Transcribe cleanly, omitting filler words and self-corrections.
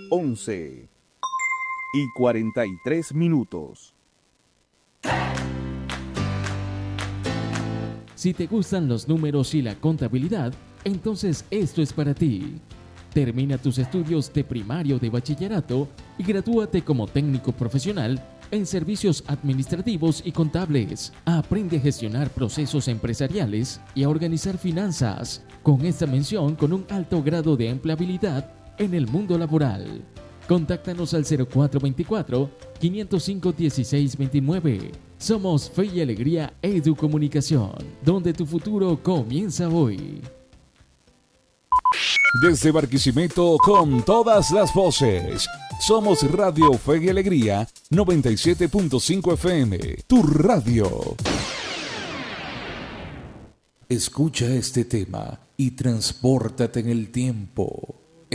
11:43. Si te gustan los números y la contabilidad, entonces esto es para ti. Termina tus estudios de primario de bachillerato y gradúate como técnico profesional en servicios administrativos y contables. Aprende a gestionar procesos empresariales y a organizar finanzas, con esta mención con un alto grado de empleabilidad en el mundo laboral. Contáctanos al 0424-505-1629. Somos Fe y Alegría Educomunicación, donde tu futuro comienza hoy. Desde Barquisimeto con todas las voces. Somos Radio Fe y Alegría 97.5 FM, tu radio. Escucha este tema y transpórtate en el tiempo.